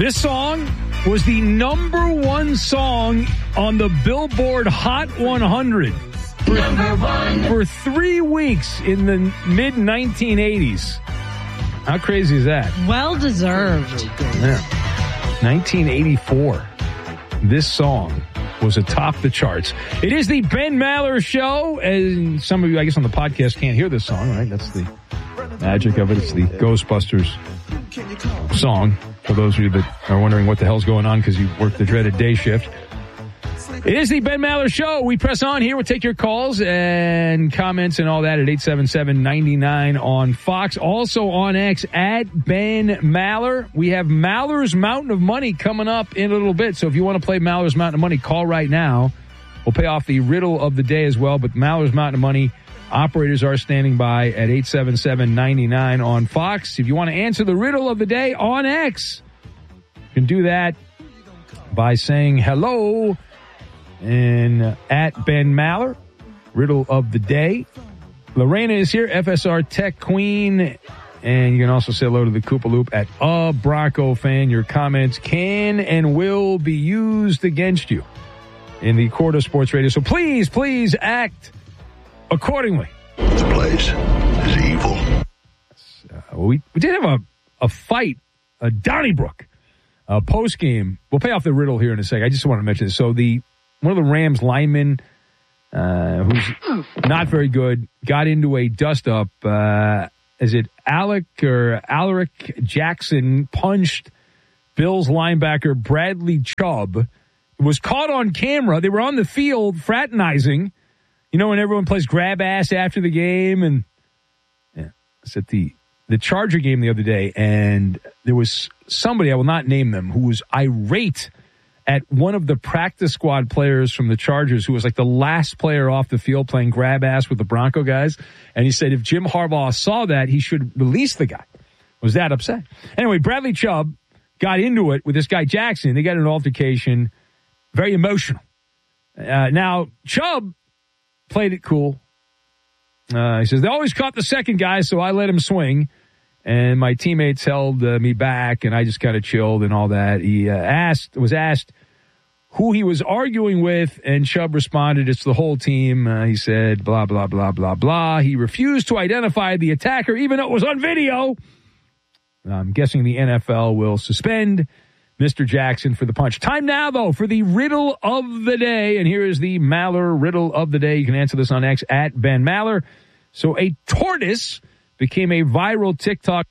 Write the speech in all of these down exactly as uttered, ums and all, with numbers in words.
This song was the number one song on the Billboard Hot one hundred for, number one. for three weeks in the mid nineteen eighties. How crazy is that? Well deserved. Yeah. nineteen eighty-four. This song was atop the charts. It is the Ben Maller Show, and some of you, I guess, on the podcast can't hear this song, right? That's the magic of it. It's the Ghostbusters song, for those of you that are wondering what the hell's going on because you work the dreaded day shift. It is the Ben Maller Show. We press on here. We'll take your calls and comments and all that at eight seven seven, nine nine on Fox. Also on X, at Ben Maller. We have Maller's Mountain of Money coming up in a little bit. So if you want to play Maller's Mountain of Money, call right now. We'll pay off the riddle of the day as well. But Maller's Mountain of Money operators are standing by at eight seven seven, nine nine on Fox. If you want to answer the riddle of the day on X, you can do that by saying hello and uh, at Ben Maller, riddle of the day. Lorena is here, F S R Tech Queen. And you can also say hello to the Koopa Loop at a Bronco fan. Your comments can and will be used against you in the court of sports radio. So please, please act accordingly. The place is evil. Uh, well, we, we did have a, a fight, a Donnybrook, a post game. We'll pay off the riddle here in a second. I just want to mention this. So the one of the Rams linemen, uh, who's not very good, got into a dust up. Uh, is it Alec or Alaric Jackson punched Bills linebacker Bradley Chubb? It was caught on camera. They were on the field fraternizing. You know, when everyone plays grab ass after the game, and yeah, it's at the the Charger game the other day, and there was somebody, I will not name them, who was irate at one of the practice squad players from the Chargers, who was like the last player off the field playing grab ass with the Bronco guys. And he said if Jim Harbaugh saw that, he should release the guy. Was that upset? Anyway, Bradley Chubb got into it with this guy Jackson. They got in an altercation, very emotional. Uh, now, Chubb played it cool. Uh, he says, they always caught the second guy, so I let him swing. And my teammates held uh, me back, and I just kind of chilled and all that. He uh, asked, was asked who he was arguing with, and Chubb responded, it's the whole team. Uh, he said, blah, blah, blah, blah, blah. He refused to identify the attacker, even though it was on video. I'm guessing the N F L will suspend Mister Jackson for the punch. Time now, though, for the riddle of the day. And here is the Maller riddle of the day. You can answer this on X at Ben Maller. So a tortoise became a viral TikTok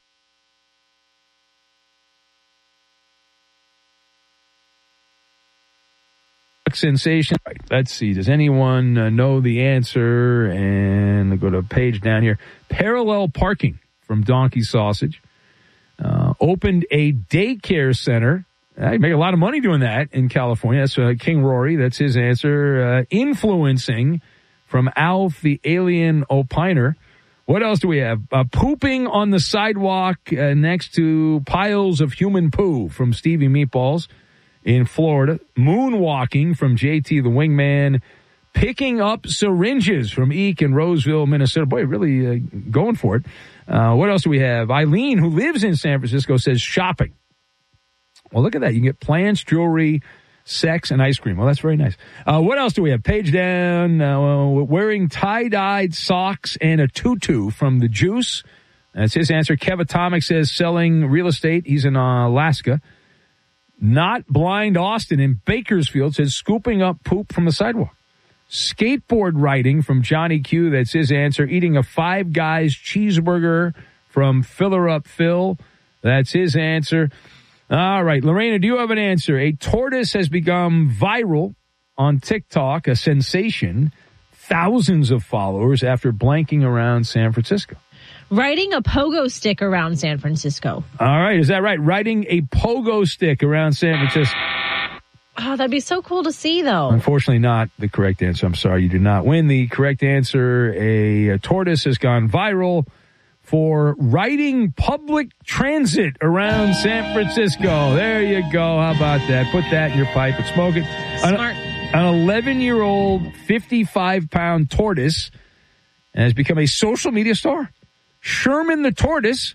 sensation. Right, let's see. Does anyone uh, know the answer? And go to a page down here. Parallel parking from Donkey Sausage uh, opened a daycare center. I make a lot of money doing that in California. That's uh, King Rory. That's his answer. Uh, influencing from Alf the Alien Opiner. What else do we have? Uh, pooping on the sidewalk uh, next to piles of human poo from Stevie Meatballs in Florida. Moonwalking from J T the Wingman. Picking up syringes from Eek in Roseville, Minnesota. Boy, really uh, going for it. Uh, what else do we have? Eileen, who lives in San Francisco, says shopping. Well, look at that. You can get plants, jewelry, sex, and ice cream. Well, that's very nice. Uh, what else do we have? Page down, uh, wearing tie-dyed socks and a tutu from the Juice. That's his answer. Kev Atomic says selling real estate. He's in uh, Alaska. Not Blind Austin in Bakersfield says scooping up poop from the sidewalk. Skateboard riding from Johnny Q. That's his answer. Eating a Five Guys cheeseburger from Filler Up Phil. That's his answer. All right, Lorena, do you have an answer? A tortoise has become viral on TikTok, a sensation, thousands of followers after blanking around San Francisco. Riding a pogo stick around San Francisco. All right, is that right? Riding a pogo stick around San Francisco. Oh, that'd be so cool to see, though. Unfortunately, not the correct answer. I'm sorry, you did not win the correct answer. A, a tortoise has gone viral for riding public transit around San Francisco. There you go. How about that? Put that in your pipe and smoke it. Smart. An, an eleven-year-old, fifty-five pound tortoise has become a social media star. Sherman the tortoise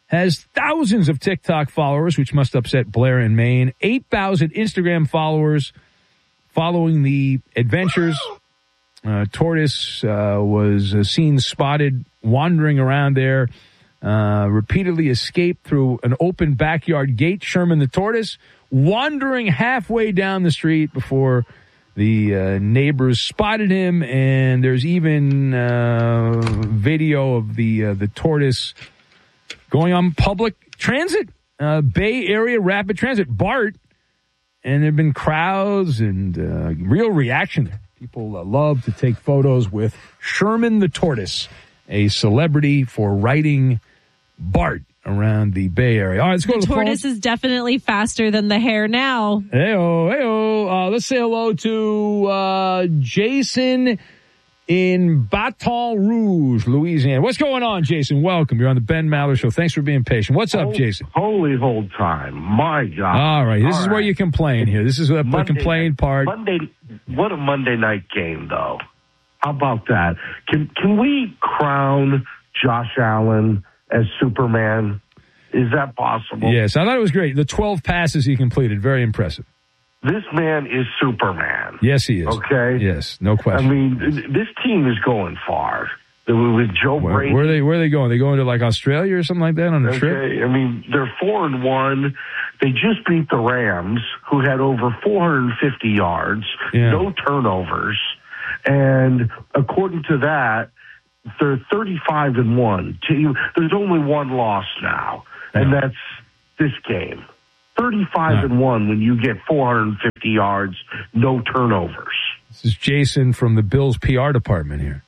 has thousands of TikTok followers, which must upset Blair in Maine. eight thousand Instagram followers following the adventures. Uh, tortoise uh, was uh, seen spotted wandering around there, uh, repeatedly escaped through an open backyard gate. Sherman the tortoise wandering halfway down the street before the uh, neighbors spotted him, and there's even uh, video of the uh, the tortoise going on public transit, uh, Bay Area Rapid Transit, BART, and there have been crowds and uh, real reaction there. People uh, love to take photos with Sherman the tortoise, a celebrity for riding BART around the Bay Area. All right, let's go the to the tortoise phone. is definitely faster than the hare now. Hey-oh, hey-oh. Uh, let's say hello to uh, Jason in Baton Rouge, Louisiana. What's going on, Jason? Welcome. You're on the Ben Maller Show. Thanks for being patient. What's up, Holy, Jason? Holy hold time. My God. All right. This All is right. where you complain here. This is the Monday complain night, part. Monday, what a Monday night game, though. How about that? Can can we crown Josh Allen as Superman? Is that possible? Yes, I thought it was great. The twelve passes he completed, very impressive. This man is Superman. Yes, he is. Okay? Yes, no I question. mean, this team is going far. With Joe Where, Brady. where are they? Where are they going? They going to like Australia or something like that on a Okay, trip? I mean, they're four and one. They just beat the Rams, who had over four hundred fifty yards, Yeah. no turnovers, and according to that, they're thirty-five and one. There's only one loss now, and Yeah. that's this game. thirty-five Right. and one when you get four hundred fifty yards, no turnovers. This is Jason from the Bills P R department here.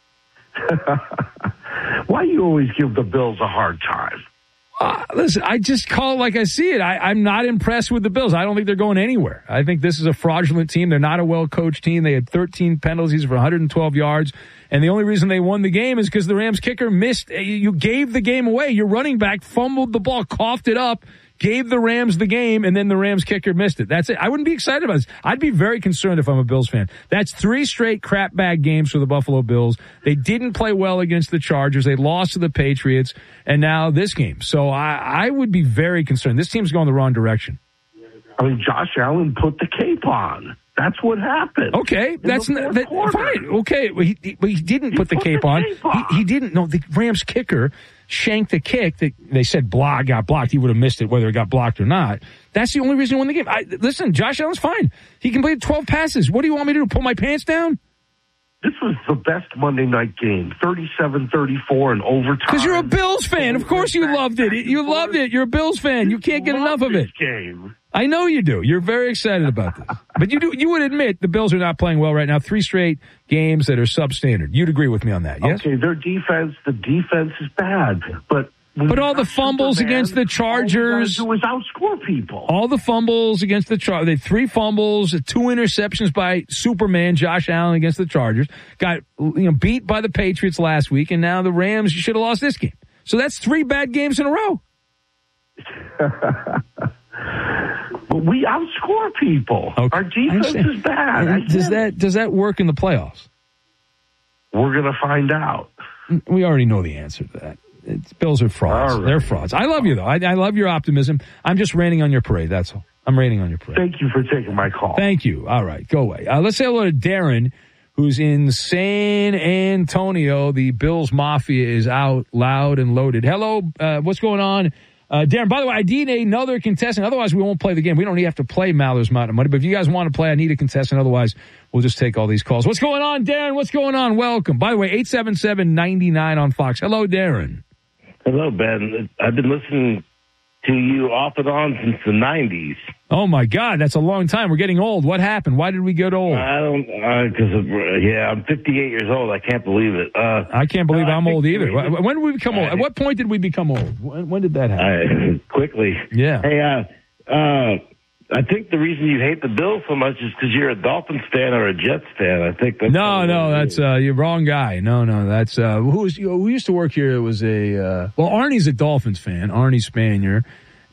Why do you always give the Bills a hard time? Uh, listen, I just call it like I see it. I, I'm not impressed with the Bills. I don't think they're going anywhere. I think this is a fraudulent team. They're not a well-coached team. They had thirteen penalties for one hundred twelve yards, and the only reason they won the game is because the Rams kicker missed. You gave the game away. Your running back fumbled the ball, coughed it up, gave the Rams the game, and then the Rams kicker missed it. That's it. I wouldn't be excited about this. I'd be very concerned if I'm a Bills fan. That's three straight crap bag games for the Buffalo Bills. They didn't play well against the Chargers. They lost to the Patriots, and now this game. So I, I would be very concerned. This team's going the wrong direction. I mean, Josh Allen put the cape on. That's what happened. Okay, that's not, that, fine. Okay, well, he, he, well, he didn't He put the put cape the on. cape on. He, he didn't. No, the Rams kicker shanked the kick that they said blah got blocked. He would have missed it whether it got blocked or not. That's the only reason he won the game. I, listen, Josh Allen's fine. He completed twelve passes. What do you want me to do? Pull my pants down? This was the best Monday night game, thirty-seven thirty-four in overtime. Because you're a Bills fan. Of course you loved it. You loved it. You're a Bills fan. You can't get enough of it. Game. I know you do. You're very excited about this. But you do. You would admit the Bills are not playing well right now. Three straight games that are substandard. You'd agree with me on that, yes? Okay, their defense, the defense is bad, but when But you all the got fumbles Superman, against the Chargers. all you gotta do is outscore people. All the fumbles against the Chargers. They had three fumbles, two interceptions by Superman, Josh Allen against the Chargers. Got you know beat by the Patriots last week, and now the Rams, you should have lost this game. So that's three bad games in a row. But we outscore people. Okay. Our defense is bad. I Does get it. that does that work in the playoffs? We're going to find out. We already know the answer to that. It's, Bills are frauds. All right. They're frauds. I love you, though. I, I love your optimism. I'm just raining on your parade. That's all. I'm raining on your parade. Thank you for taking my call. Thank you. All right. Go away. Uh, let's say hello to Darren, who's in San Antonio. The Bills Mafia is out loud and loaded. Hello. Uh, what's going on? Uh, Darren, by the way, I need another contestant. Otherwise, we won't play the game. We don't even have to play Maller's Mountain Money. But if you guys want to play, I need a contestant. Otherwise, we'll just take all these calls. What's going on, Darren? What's going on? Welcome. By the way, eight seven seven, nine nine on Fox. Hello, Darren. Hello, Ben. I've been listening to you off and on since the nineties. Oh, my God. That's a long time. We're getting old. What happened? Why did we get old? I don't, because, uh, yeah, I'm fifty-eight years old. I can't believe it. Uh, I can't believe no, I I'm think old either. the reason- When did we become old? At what point did we become old? When, when did that happen? I, quickly. Yeah. Hey, uh, uh, I think the reason you hate the Bills so much is because you're a Dolphins fan or a Jets fan. I think that's No, no, that's uh, you're wrong guy. No, no, that's uh, who was who used to work here. It was a uh, well, Arnie's a Dolphins fan, Arnie Spanier,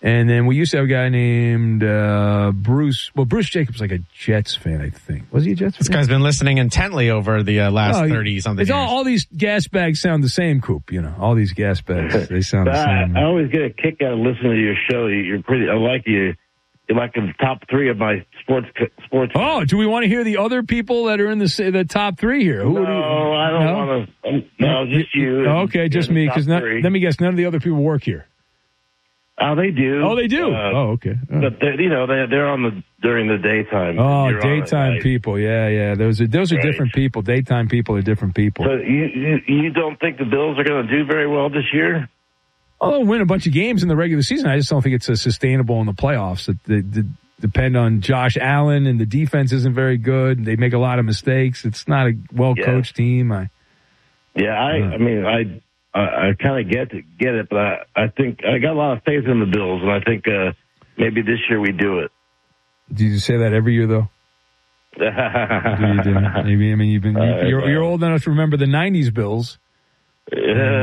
And then we used to have a guy named uh, Bruce. Well, Bruce Jacobs, like a Jets fan, I think. Was he a Jets fan? This guy's been listening intently over the uh, last Oh, thirty something It's years. all, all these gas bags sound the same, Coop. You know, all these gas bags, they sound the I, same. I always get a kick out of listening to your show. You're pretty. I like you. You're like in the top three of my sports sports. Oh, do we want to hear the other people that are in the the top three here? Who no, do you, I don't no? want to. No, just you. Oh, okay, just You're me. the Because top three. let me guess, none of the other people work here. Oh, they do. Oh, they do. Uh, oh, okay. Oh. But they, you know, they they're on the during the daytime. Oh, You're on at daytime night. people. Yeah, yeah. Those are those are Right. different people. Daytime people are different people. So you, you you don't think the Bills are going to do very well this year? Oh, they'll win a bunch of games in the regular season. I just don't think it's uh, sustainable in the playoffs. It, they, they depend on Josh Allen, and the defense isn't very good. They make a lot of mistakes. It's not a well-coached Yeah. team. I, Yeah, I Uh. I mean I I, I kind of get it, get it, but I, I think I got a lot of faith in the Bills, and I think uh, maybe this year we do it. do you say that every year, though? Do you do? Maybe, I mean, you've been, Uh, you're, you're old enough to remember the nineties Bills. Uh,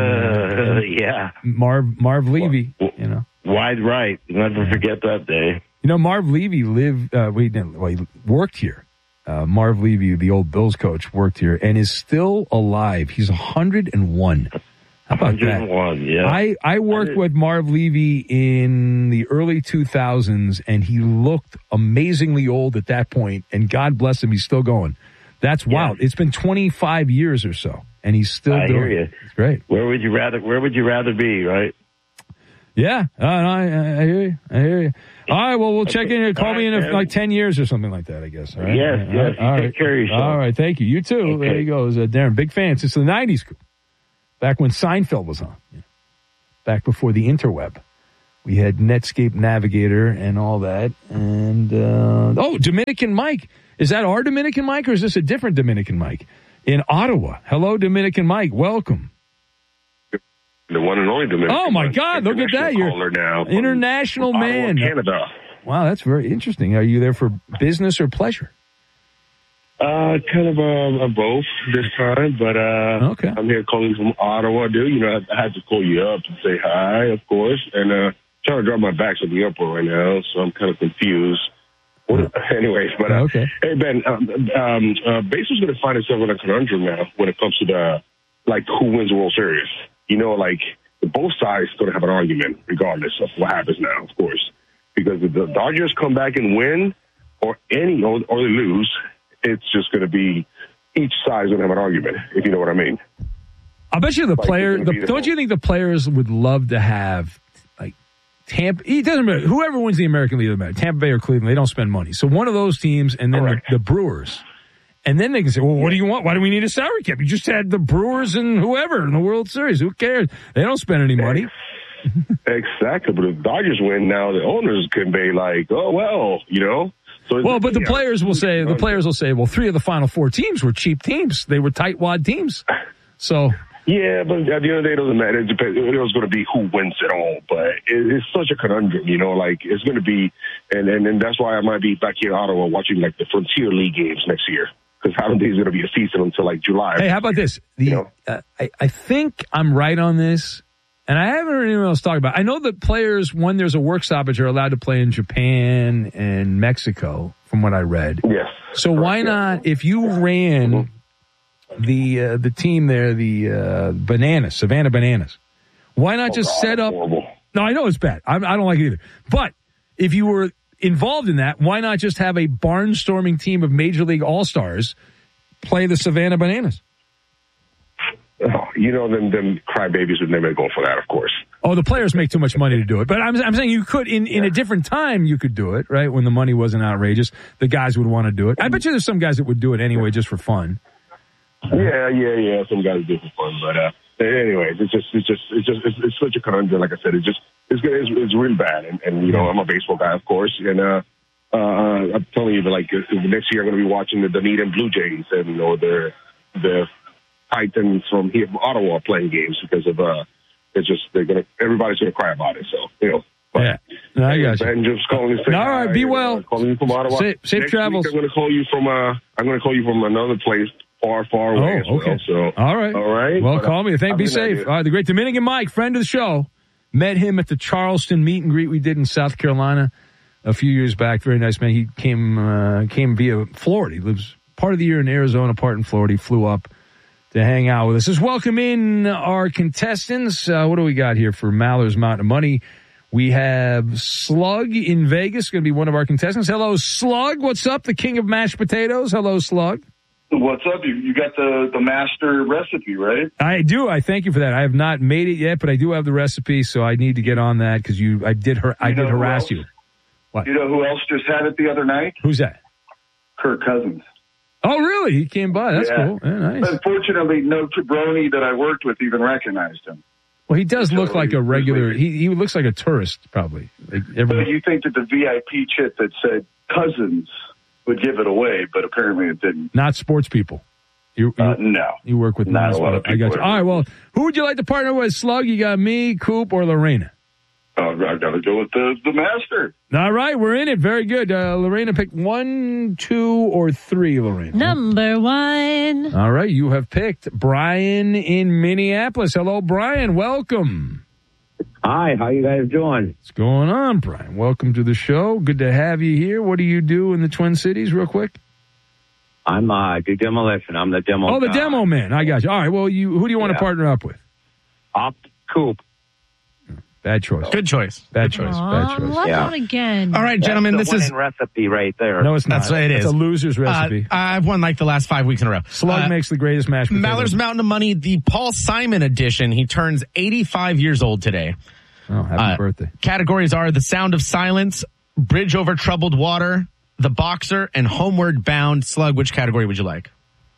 yeah, Marv Marv Levy, you know. wide right. Never forget that day. You know, Marv Levy lived, uh, wait, no, well, he worked here. Uh, Marv Levy, the old Bills coach, worked here and is still alive. He's one hundred one. How about that? one hundred one, yeah. I, I worked with Marv Levy in the early two thousands, and he looked amazingly old at that point, and God bless him, he's still going. That's wild. Yeah. It's been twenty-five years or so, and he's still I doing hear you. it. It's great. Where would you rather? Where would you rather be? Right? Yeah, uh, I, I hear you. I hear you. All right, well, we'll check in. Call All me in right, a, man. like ten years or something like that, I guess. All right? Yes, All yes. right. You All take right. care of yourself. All right, thank you. You too. Okay. There he goes, uh, Darren. Big fan since the nineties, back when Seinfeld was on, yeah. Back before the interweb. We had Netscape Navigator and all that. And, uh, oh, Dominican Mike. Is that our Dominican Mike, or is this a different Dominican Mike? In Ottawa. Hello, Dominican Mike. Welcome. The one and only Dominican. Oh, my God. Look at that. You're caller now. from- international from Ottawa, man. Canada. Wow, that's very interesting. Are you there for business or pleasure? Uh, kind of uh, both this time, but uh, Okay. I'm here calling from Ottawa, dude. You know, I, I had to call you up and say hi, of course, and uh, trying to drop my back to the airport right now, so I'm kind of confused. What, anyways, but uh, Okay. hey Ben, um, um, uh, Baseball's going to find itself in a conundrum now when it comes to the like who wins the World Series. You know, like both sides going to have an argument regardless of what happens now, of course, because if the Dodgers come back and win, or any or, or they lose, it's just going to be each side is going to have an argument, if you know what I mean. I bet you the Like, player. it's gonna The, be the don't you think the players would love to have like Tampa? It doesn't matter. Whoever wins the American League, doesn't matter. Tampa Bay or Cleveland, they don't spend money. So one of those teams, and then the, Correct. the Brewers, and then they can say, "Well, what do you want? Why do we need a salary cap? You just had the Brewers and whoever in the World Series. Who cares? They don't spend any money." Exactly, but if the Dodgers win now, the owners can be like, "Oh well," you know. So it's- Well, but the yeah. players will say, the players will say, "Well, three of the final four teams were cheap teams. They were tightwad teams." So. Yeah, but at the end of the day, it doesn't matter. It depends. It was going to be who wins it all, but it, it's such a conundrum, you know. Like it's going to be, and, and and that's why I might be back here in Ottawa watching like the Frontier League games next year, because I don't think it's going to be a season until like July. Hey, how about this? The, You know? uh, I, I think I'm right on this, and I haven't heard anyone else talk about it. I know that players, when there's a work stoppage, are allowed to play in Japan and Mexico, from what I read. Yes. So why Yeah. not, if you ran the uh, the team there, the uh, Bananas, Savannah Bananas, why not just God, set up? horrible. No, I know it's bad. I, I don't like it either. But if you were involved in that, why not just have a barnstorming team of Major League All-Stars play the Savannah Bananas? Oh, you know, them them crybabies would never go for that, of course. Oh, the players make too much money to do it. But I'm, I'm saying you could, in, in a different time, you could do it, right? When the money wasn't outrageous, the guys would want to do it. I bet you there's some guys that would do it anyway just for fun. Yeah, yeah, yeah. Some guys do it for fun, but uh, anyways, it's just, it's just, it's just, it's, it's such a conundrum. Like I said, it's just, it's it's, it's really bad. And, and you know, I'm a baseball guy, of course, and uh, uh, I'm telling you, like uh, next year, I'm going to be watching the Dunedin Blue Jays and you know the the Titans from here from Ottawa playing games because of uh, it's just they're gonna everybody's gonna cry about it. So you know. But, Yeah. No, I got you. Ben, just calling to say All right, hi, be and, well. Uh, calling you from Ottawa. Safe- safe Next travels. Week I'm going to call you from uh, I'm going to call you from another place far, far away. Oh, as well. okay. So all right. all right. Well, But, call me. Thank uh, Be other than safe. that, All right, the great Dominican Mike, friend of the show. Met him at the Charleston meet and greet we did in South Carolina a few years back. Very nice man. He came uh, came via Florida. He lives part of the year in Arizona, part in Florida. He flew up to hang out with us. Let's welcome in our contestants. Uh, what do we got here for Maller's Mountain of Money? We have Slug in Vegas, going to be one of our contestants. Hello, Slug. What's up? The king of mashed potatoes. Hello, Slug. What's up? You, you got the, the master recipe, right? I do. I thank you for that. I have not made it yet, but I do have the recipe, so I need to get on that because you. I did. Her, I You know did who harass else? you. What? You know who else just had it the other night? Who's that? Kirk Cousins. Oh, really? He came by. That's Yeah. cool. Yeah, nice. Unfortunately, no jabroni that I worked with even recognized him. Well, he does look So like he- a regular. He he looks like a tourist, probably. Like But everyone, you think that the V I P chit that said Cousins would give it away, but apparently it didn't. not sports people. You you, Uh, no. you work with Not non- a lot of I got people you. are. All right. Well, who would you like to partner with, Slug? You got me, Coop, or Lorena? Oh, I got to go with the, the master. All right, we're in it. Very good. Uh, Lorena picked one, two, or three, Lorena. Number one. All right, you have picked Brian in Minneapolis. Hello, Brian. Welcome. Hi, how you guys doing? What's going on, Brian? Welcome to the show. Good to have you here. What do you do in the Twin Cities, real quick? I'm uh do demolition. I'm the demo. Oh, the guy. demo man. I got you. All right, well, you who do you want to Yeah. partner up with? Op Coop. Bad choice. Good choice. Bad choice. Bad Aw, choice. love Yeah. out again. All right, gentlemen, That's this the is. winning recipe right there. No, it's not. That's what it It's is. a loser's Uh, recipe. I've won like the last five weeks in a row. Slug Uh, makes the greatest mashed potatoes. Maller's Mountain of Money, the Paul Simon edition. He turns eighty-five years old today. Oh, happy Uh, birthday. Categories are The Sound of Silence, Bridge Over Troubled Water, The Boxer, and Homeward Bound. Slug, which category would you like?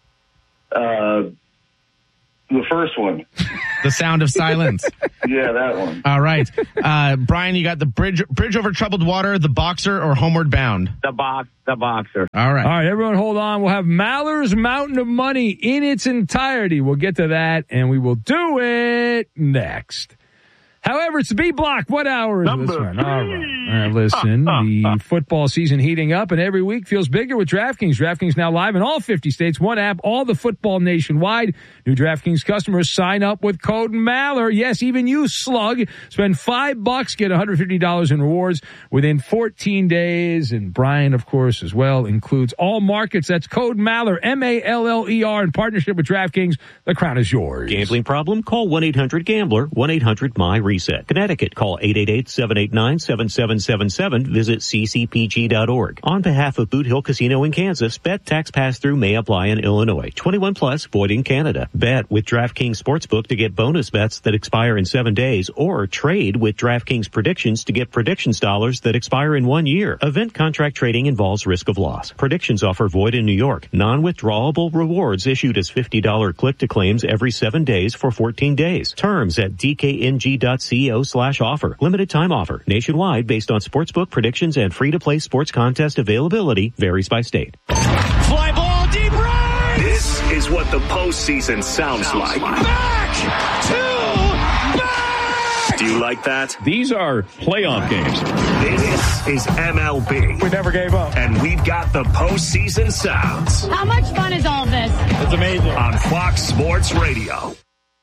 Uh, the first one. The Sound of Silence. Yeah, that one. All right. Uh, Brian, you got the bridge, bridge Over Troubled Water, The Boxer, or Homeward Bound? The box, the boxer. All right. All right, everyone hold on. We'll have Maller's Mountain of Money in its entirety. We'll get to that, and we will do it next. However, it's B Block. What hour is this one? All right. All right, listen, the football season heating up, and every week feels bigger with DraftKings. DraftKings now live in all fifty states. One app, all the football nationwide. New DraftKings customers sign up with code Maller. Yes, even you, Slug. Spend five bucks, get one hundred fifty dollars in rewards within fourteen days. And Brian, of course, as well, includes all markets. That's code Maller, M A L L E R, in partnership with DraftKings. The crown is yours. Gambling problem? Call one eight hundred gambler, one eight hundred my reset. Connecticut, call eight eight eight, seven eight nine, seven seven seven seven. Visit c c p g dot org. On behalf of Boot Hill Casino in Kansas, bet tax pass-through may apply in Illinois. twenty-one plus, void in Canada. Bet with DraftKings Sportsbook to get bonus bets that expire in seven days, or trade with DraftKings Predictions to get predictions dollars that expire in one year. Event contract trading involves risk of loss. Predictions offer void in New York. Non-withdrawable rewards issued as fifty dollars click-to claims every seven days for fourteen days. Terms at d k n g dot co slash offer. Limited time offer. Nationwide based on sportsbook predictions and free-to-play sports contest availability varies by state. Fly ball deep right. This is what the postseason sounds, sounds like. like. Back to back. Do you like that? These are playoff games. This is M L B. We never gave up. And we've got the postseason sounds. How much fun is all this? It's amazing. On Fox Sports Radio.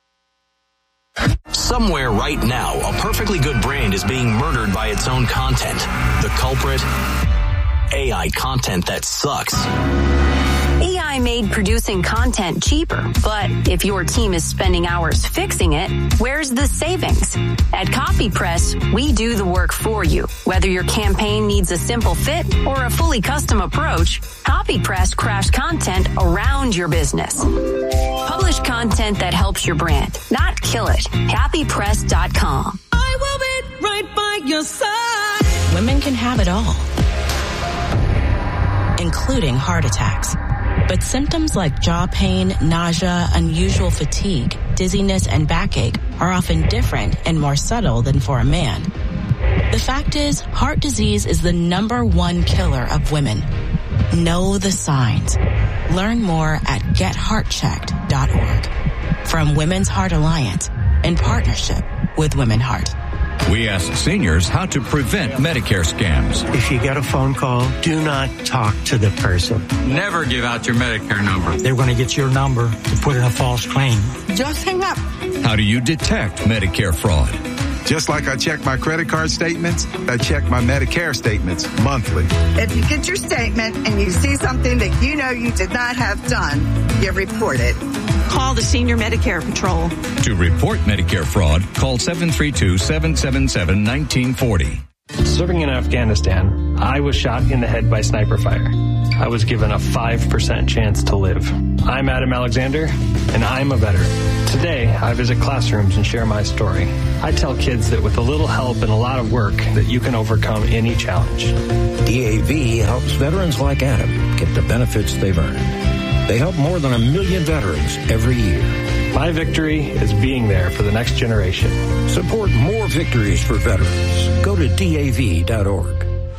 Somewhere right now, a perfectly good brand is being murdered by its own content. The culprit? A I content that sucks. A I made producing content cheaper, but if your team is spending hours fixing it, where's the savings? At CopyPress, we do the work for you. Whether your campaign needs a simple fit or a fully custom approach, CopyPress crafts content around your business. Publish content that helps your brand, not kill it. Copy Press dot com. I will be right by your side. Women can have it all, including heart attacks. But symptoms like jaw pain, nausea, unusual fatigue, dizziness, and backache are often different and more subtle than for a man. The fact is, heart disease is the number one killer of women. Know the signs. Learn more at get heart checked dot org. From Women's Heart Alliance, in partnership with Women Heart. We ask seniors how to prevent Medicare scams. If you get a phone call, do not talk to the person. Never give out your Medicare number. They're going to get your number to put in a false claim. Just hang up. How do you detect Medicare fraud? Just like I check my credit card statements, I check my Medicare statements monthly. If you get your statement and you see something that you know you did not have done, you report it. Call the Senior Medicare Patrol. To report Medicare fraud, call seven three two, seven seven seven, one nine four zero. Serving in Afghanistan, I was shot in the head by sniper fire. I was given a five percent chance to live. I'm Adam Alexander, and I'm a veteran. Today, I visit classrooms and share my story. I tell kids that with a little help and a lot of work, that you can overcome any challenge. D A V helps veterans like Adam get the benefits they've earned. They help more than a million veterans every year. My victory is being there for the next generation. Support more victories for veterans. Go to D A V dot org.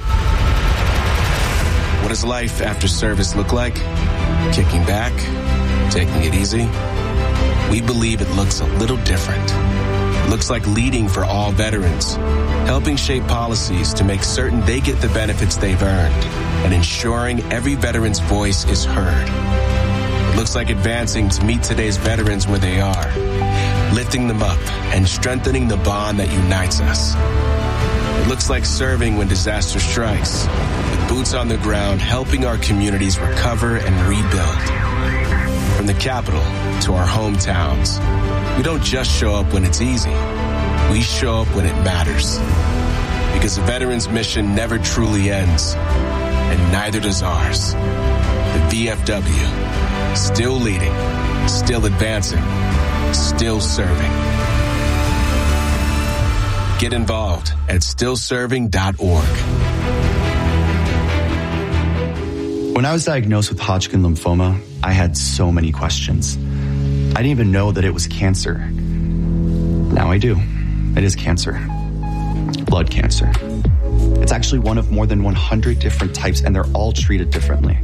What does life after service look like? Kicking back? Taking it easy? We believe it looks a little different. It looks like leading for all veterans, helping shape policies to make certain they get the benefits they've earned, and ensuring every veteran's voice is heard. It looks like advancing to meet today's veterans where they are, lifting them up and strengthening the bond that unites us. It looks like serving when disaster strikes, with boots on the ground helping our communities recover and rebuild. From the capital to our hometowns, we don't just show up when it's easy. We show up when it matters. Because the veterans' mission never truly ends, and neither does ours. The V F W, still leading, still advancing, still serving. Get involved at still serving dot org. When I was diagnosed with Hodgkin lymphoma, I had so many questions. I didn't even know that it was cancer. Now I do. It is cancer. Blood cancer. It's actually one of more than one hundred different types, and they're all treated differently.